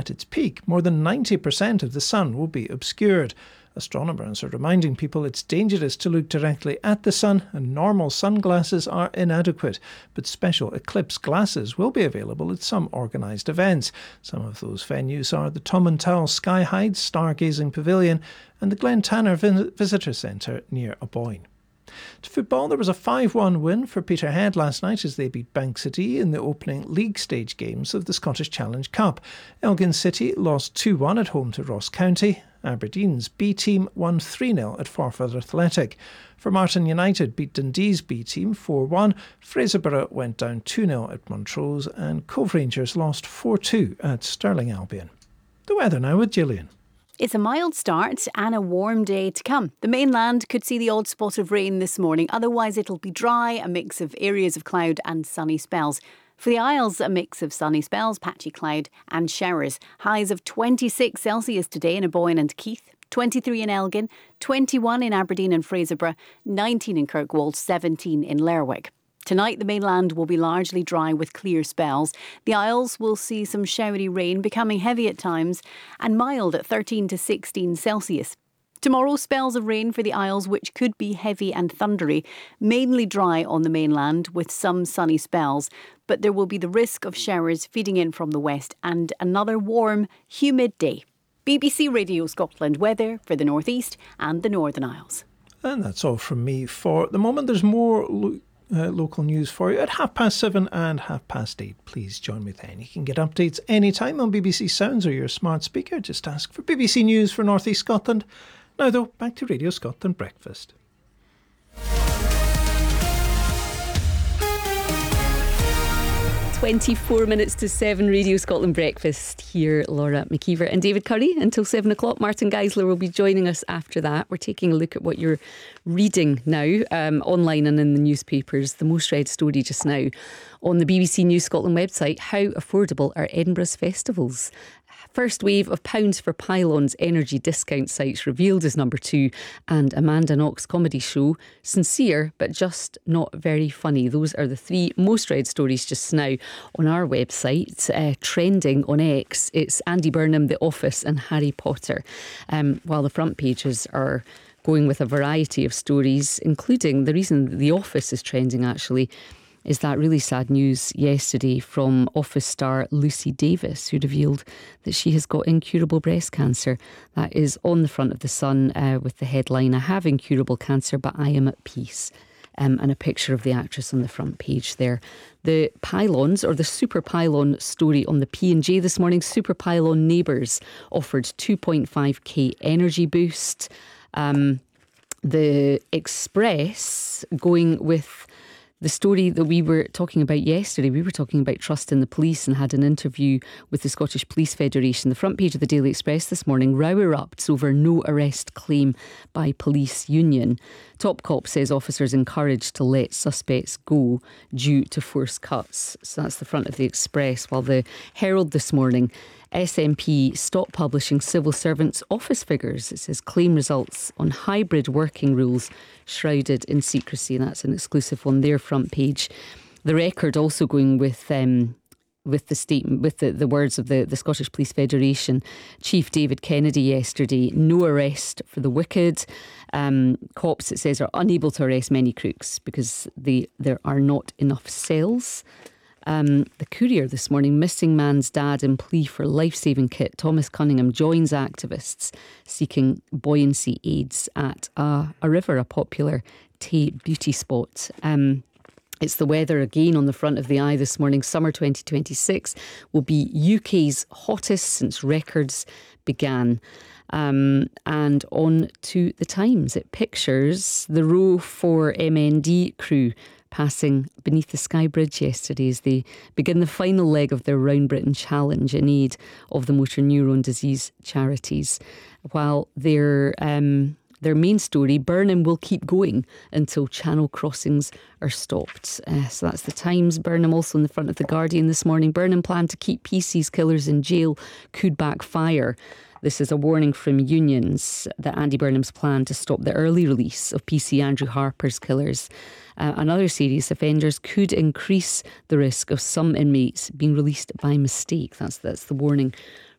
at its peak, more than 90% of the sun will be obscured. Astronomers are reminding people it's dangerous to look directly at the sun, and normal sunglasses are inadequate, but special eclipse glasses will be available at some organised events. Some of those venues are the Tom and Towel Sky Hides Stargazing Pavilion and the Glen Tanner Visitor Centre near Aboyne. To football, there was a 5-1 win for Peterhead last night as they beat Bank City in the opening league stage games of the Scottish Challenge Cup. Elgin City lost 2-1 at home to Ross County. Aberdeen's B team won 3-0 at Forfar Athletic. Formartine United beat Dundee's B team 4-1. Fraserburgh went down 2-0 at Montrose, and Cove Rangers lost 4-2 at Stirling Albion. The weather now with Gillian. It's a mild start and a warm day to come. The mainland could see the odd spot of rain this morning. Otherwise, it'll be dry, a mix of areas of cloud and sunny spells. For the Isles, a mix of sunny spells, patchy cloud and showers. Highs of 26 Celsius today in Aboyne and Keith, 23 in Elgin, 21 in Aberdeen and Fraserburgh, 19 in Kirkwall, 17 in Lerwick. Tonight, the mainland will be largely dry with clear spells. The Isles will see some showery rain, becoming heavy at times, and mild at 13 to 16 Celsius. Tomorrow, spells of rain for the Isles, which could be heavy and thundery, mainly dry on the mainland with some sunny spells, but there will be the risk of showers feeding in from the west and another warm, humid day. BBC Radio Scotland weather for the North East and the Northern Isles. And that's all from me for the moment. There's more local news for you at 7:30 and 8:30. Please join me then. You can get updates anytime on BBC Sounds or your smart speaker. Just ask for BBC News for North East Scotland. Now though, back to Radio Scotland Breakfast. 24 minutes to 7, Radio Scotland Breakfast. Here, Laura McKeever and David Curry until 7 o'clock. Martin Geisler will be joining us after that. We're taking a look at what you're reading now, online and in the newspapers. The most read story just now on the BBC News Scotland website: how affordable are Edinburgh's festivals? First wave of pounds for pylons energy discount sites revealed as number 2, and Amanda Knox comedy show sincere but just not very funny. Those are the 3 most read stories just now on our website. Trending on X, it's Andy Burnham, The Office and Harry Potter, while the front pages are going with a variety of stories, including the reason The Office is trending actually is that really sad news yesterday from Office star Lucy Davis, who revealed that she has got incurable breast cancer. That is on the front of the Sun with the headline, "I have incurable cancer, but I am at peace." And a picture of the actress on the front page there. The pylons, or the super pylon story on the P&J this morning. Super pylon neighbours offered 2.5k energy boost. The Express going with the story that we were talking about yesterday. We were talking about trust in the police and had an interview with the Scottish Police Federation. The front page of the Daily Express this morning: row erupts over no arrest claim by police union. Top cop says officers encouraged to let suspects go due to force cuts. So that's the front of the Express. While the Herald this morning: SNP stop publishing civil servants' office figures. It says claim results on hybrid working rules shrouded in secrecy. That's an exclusive on their front page. The Record also going with the statement, with the words of the Scottish Police Federation Chief David Kennedy yesterday: no arrest for the wicked. Cops, it says, are unable to arrest many crooks because there are not enough cells. The Courier this morning: missing man's dad in plea for life-saving kit. Thomas Cunningham joins activists seeking buoyancy aids at a river, a popular Tay beauty spot. It's the weather again on the front of the Eye this morning. Summer 2026 will be UK's hottest since records began. And on to the Times. It pictures the Row 4 MND crew passing beneath the Skye Bridge yesterday as they begin the final leg of their Round Britain Challenge in aid of the motor neurone disease charities. While their main story: Burnham will keep going until channel crossings are stopped. So that's the Times. Burnham also in the front of the Guardian this morning: Burnham plan to keep PC's killers in jail could backfire. This is a warning from unions that Andy Burnham's plan to stop the early release of PC Andrew Harper's killers and other serious offenders could increase the risk of some inmates being released by mistake. That's the warning